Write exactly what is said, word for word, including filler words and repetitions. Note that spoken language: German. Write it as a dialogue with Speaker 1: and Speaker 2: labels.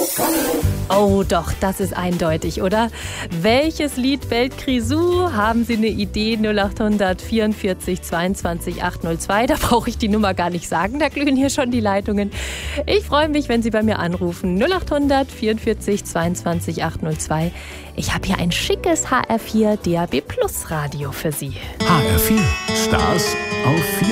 Speaker 1: Oh doch, das ist eindeutig, oder? Welches Lied wählt Grisou? Haben Sie eine Idee? null acht hundert vierundvierzig zweiundzwanzig achthundertzwei. Da brauche ich die Nummer gar nicht sagen, da glühen hier schon die Leitungen. Ich freue mich, wenn Sie bei mir anrufen. null acht hundert vierundvierzig zweiundzwanzig achthundertzwei. Ich habe hier ein schickes H R vier D A B Plus Radio für Sie.
Speaker 2: H R vier. Stars auf vier.